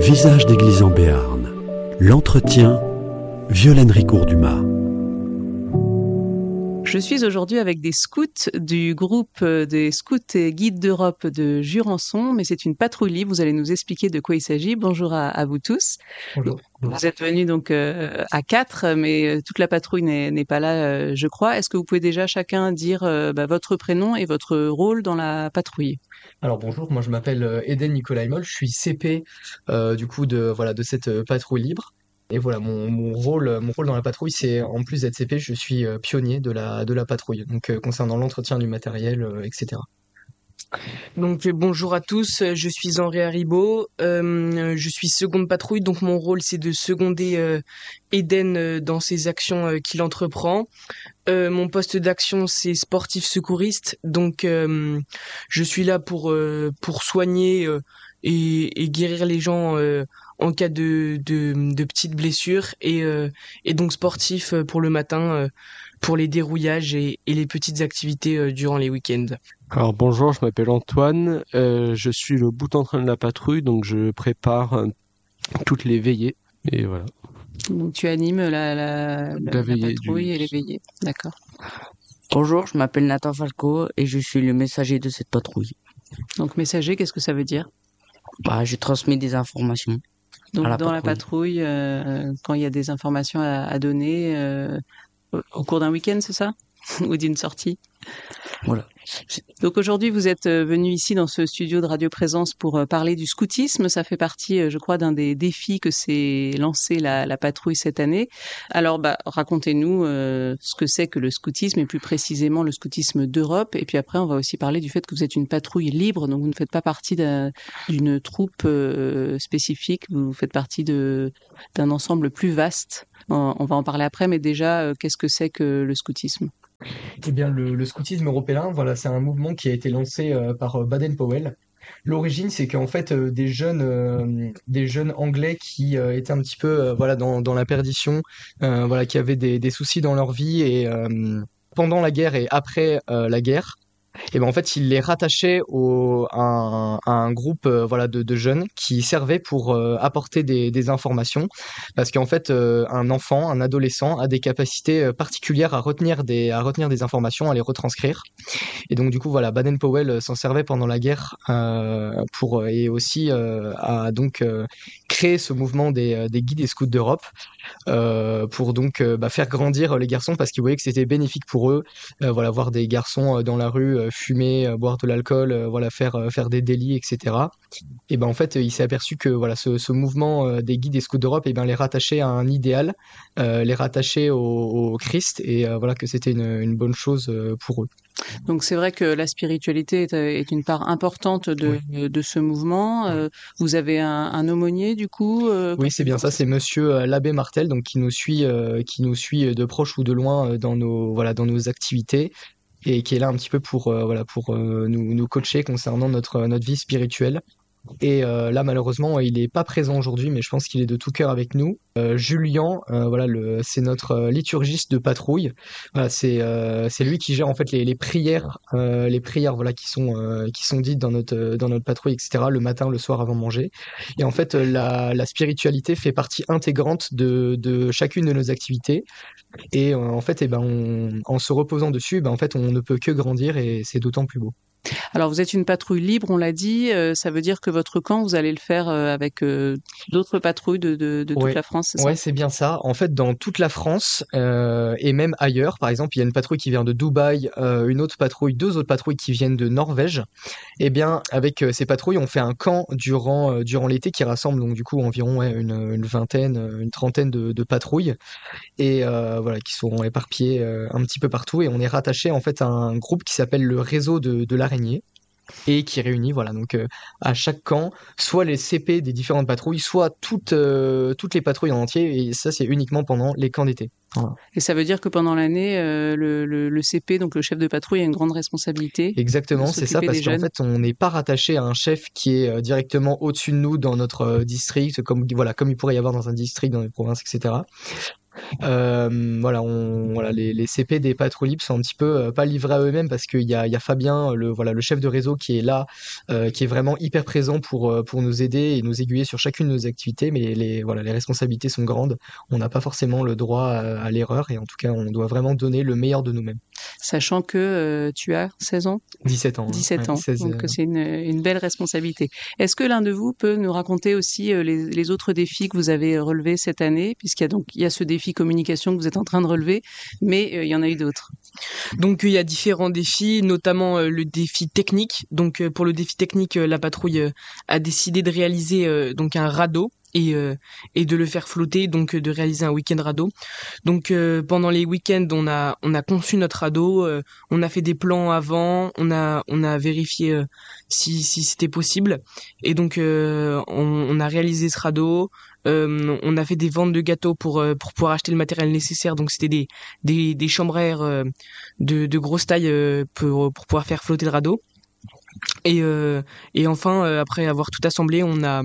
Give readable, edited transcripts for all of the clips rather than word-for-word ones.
Visage d'église en Béarn. L'entretien, Violaine Ricourt-Dumas. Je suis aujourd'hui avec des scouts du groupe des scouts et guides d'Europe de Jurançon, mais c'est une patrouille libre. Vous allez nous expliquer de quoi il s'agit. Bonjour à vous tous. Bonjour. Vous êtes venus donc à 4, mais toute la patrouille n'est pas là, je crois. Est-ce que vous pouvez déjà chacun dire votre prénom et votre rôle dans la patrouille? Alors bonjour, moi je m'appelle Eden Nicolas Moll, je suis CP de cette patrouille libre. Et voilà, mon rôle dans la patrouille, c'est en plus d'être CP, je suis pionnier de la patrouille, donc concernant l'entretien du matériel, etc. Donc bonjour à tous, je suis Henri Haribo, je suis seconde patrouille, donc mon rôle c'est de seconder Eden dans ses actions qu'il entreprend. Mon poste d'action c'est sportif secouriste, donc je suis là pour soigner et guérir les gens en cas de petites blessures et donc sportif pour le matin pour les dérouillages et les petites activités durant les week-ends. Alors bonjour, je m'appelle Antoine, je suis le bout en train de la patrouille, donc je prépare toutes les veillées, et voilà. Donc tu animes la patrouille et les veillées, d'accord. Bonjour, je m'appelle Nathan Falco et je suis le messager de cette patrouille. Donc messager, qu'est-ce que ça veut dire? Je transmets des informations. Donc dans la patrouille, quand il y a des informations à donner au cours d'un week-end, c'est ça? Ou d'une sortie? Voilà. Donc aujourd'hui, vous êtes venu ici dans ce studio de Radio Présence pour parler du scoutisme. Ça fait partie, je crois, d'un des défis que s'est lancé la patrouille cette année. Alors, racontez-nous ce que c'est que le scoutisme et plus précisément le scoutisme d'Europe. Et puis après, on va aussi parler du fait que vous êtes une patrouille libre, donc vous ne faites pas partie d'une troupe spécifique. Vous faites partie d'un ensemble plus vaste. On va en parler après, mais déjà, qu'est-ce que c'est que le scoutisme ? Eh bien, le scoutisme européen, voilà, c'est un mouvement qui a été lancé par Baden-Powell. L'origine, c'est qu'en fait, des jeunes Anglais qui étaient un petit peu dans la perdition, qui avaient des soucis dans leur vie et pendant la guerre et après la guerre. Et ben en fait, il les rattachait à un groupe de jeunes qui servaient pour apporter des informations, parce qu'en fait un adolescent a des capacités particulières à retenir des informations, à les retranscrire. Et donc du coup voilà, Baden-Powell s'en servait pendant la guerre et aussi a donc créé ce mouvement des guides et scouts d'Europe pour donc faire grandir les garçons, parce qu'ils voyaient que c'était bénéfique pour eux, voir des garçons dans la rue fumer, boire de l'alcool, faire des délits, etc. Et ben en fait, il s'est aperçu que ce mouvement des guides et scouts d'Europe, et ben les rattachait à un idéal, les rattachait au Christ, et que c'était une bonne chose pour eux. Donc c'est vrai que la spiritualité est une part importante de ce mouvement. Vous avez un aumônier du coup Oui, c'est bien ça, c'est monsieur l'abbé Martel, donc qui nous suit de proche ou de loin dans nos activités, et qui est là un petit peu pour nous coacher concernant notre vie spirituelle. Et là malheureusement il est pas présent aujourd'hui, mais je pense qu'il est de tout cœur avec nous. Julien, c'est notre liturgiste de patrouille. Voilà, c'est lui qui gère en fait les prières qui sont dites dans notre patrouille, etc. le matin, le soir avant de manger. Et en fait la spiritualité fait partie intégrante de chacune de nos activités. Et en fait en se reposant dessus, en fait on ne peut que grandir, et c'est d'autant plus beau. Alors vous êtes une patrouille libre, on l'a dit, ça veut dire que votre camp, vous allez le faire avec d'autres patrouilles de toute la France, c'est ça ? Ouais, c'est bien ça. En fait, dans toute la France et même ailleurs, par exemple, il y a une patrouille qui vient de Dubaï, deux autres patrouilles qui viennent de Norvège. Et bien, avec ces patrouilles, on fait un camp durant l'été qui rassemble donc du coup environ une vingtaine, une trentaine de patrouilles, et qui sont éparpillées un petit peu partout, et on est rattaché en fait à un groupe qui s'appelle le réseau de l'araignée, et qui réunit à chaque camp soit les CP des différentes patrouilles, soit toutes les patrouilles en entier, et ça c'est uniquement pendant les camps d'été. Voilà. Et ça veut dire que pendant l'année, le CP, donc le chef de patrouille, a une grande responsabilité. Exactement, c'est ça, parce qu'en fait, on n'est pas rattaché à un chef qui est directement au-dessus de nous dans notre district, comme il pourrait y avoir dans un district, dans les provinces, etc. Voilà, les CP des patrouilles sont un petit peu pas livrés à eux-mêmes parce qu'il y a Fabien, le chef de réseau qui est là, qui est vraiment hyper présent pour nous aider et nous aiguiller sur chacune de nos activités. Mais les responsabilités sont grandes. On n'a pas forcément le droit à l'erreur et en tout cas, on doit vraiment donner le meilleur de nous-mêmes. Sachant que tu as 16 ans? 17 ans. 17 ouais, ans, 16, donc c'est une belle responsabilité. Est-ce que l'un de vous peut nous raconter aussi les autres défis que vous avez relevés cette année, il y a ce défi communication que vous êtes en train de relever, mais il y en a eu d'autres. Donc il y a différents défis, notamment le défi technique. Donc pour le défi technique, la patrouille a décidé de réaliser donc un radeau et de le faire flotter, donc de réaliser un week-end radeau. Donc pendant les week-ends, on a conçu notre radeau, on a fait des plans avant, on a vérifié si c'était possible, et donc on a réalisé ce radeau. On a fait des ventes de gâteaux pour pouvoir acheter le matériel nécessaire. Donc c'était des chambres à air de grosse taille pour pouvoir faire flotter le radeau. Et enfin, après avoir tout assemblé, on a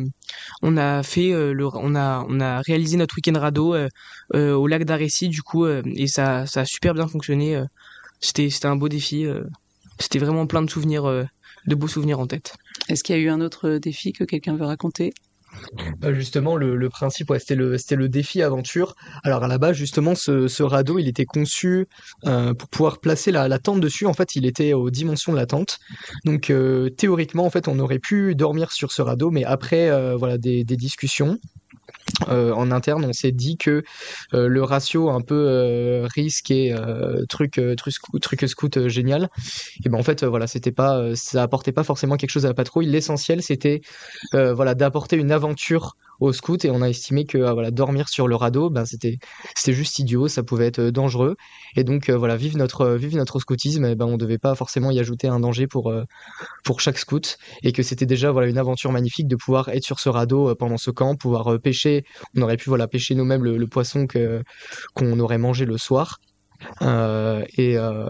réalisé notre week-end radeau au lac d'Arrécy, du coup, et ça a super bien fonctionné. C'était un beau défi. C'était vraiment plein de souvenirs, de beaux souvenirs en tête. Est-ce qu'il y a eu un autre défi que quelqu'un veut raconter? Justement, le principe, ouais, c'était le défi aventure. Alors à la base, justement, ce radeau, il était conçu pour pouvoir placer la tente dessus. En fait, il était aux dimensions de la tente. Donc théoriquement, en fait, on aurait pu dormir sur ce radeau, mais après des discussions. En interne, on s'est dit que le ratio un peu risque et truc scout génial, et ben en fait c'était pas, ça apportait pas forcément quelque chose à la patrouille. L'essentiel c'était d'apporter une aventure aux scouts, et on a estimé que dormir sur le radeau, ben c'était juste idiot, ça pouvait être dangereux, et donc vivre notre scoutisme, et ben on devait pas forcément y ajouter un danger pour chaque scout, et que c'était déjà une aventure magnifique de pouvoir être sur ce radeau pendant ce camp, pouvoir pêcher. On aurait pu pêcher nous-mêmes le poisson qu'on aurait mangé le soir. Et